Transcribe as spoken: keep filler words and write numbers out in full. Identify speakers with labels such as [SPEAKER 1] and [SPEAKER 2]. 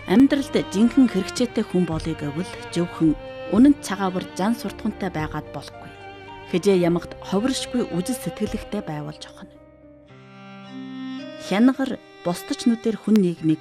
[SPEAKER 1] Амьдралд жинхэнэ хэрэгцээтэй хүн болъё гэвэл зөвхөн үнэнд цагаавар зан суртахуунтай байгаад болохгүй. Хэзээ ямагт ховиршгүй үжил сэтгэлэгтэй байвал жохно. Хянагар бусдачнуудээр хүн нийгмийг